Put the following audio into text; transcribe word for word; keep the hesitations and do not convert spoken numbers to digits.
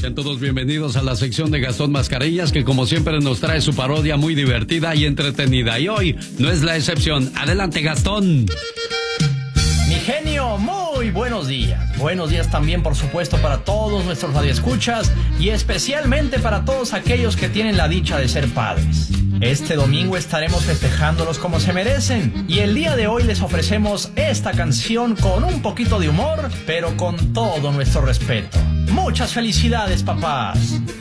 Sean todos bienvenidos a la sección de Gastón Mascareñas, que como siempre nos trae su parodia muy divertida y entretenida. Y hoy no es la excepción. Adelante, Gastón. Mi genio, muy buenos días. Buenos días también, por supuesto, para todos nuestros radioescuchas y especialmente para todos aquellos que tienen la dicha de ser padres. Este domingo estaremos festejándolos como se merecen y el día de hoy les ofrecemos esta canción con un poquito de humor, pero con todo nuestro respeto. Muchas felicidades, papás.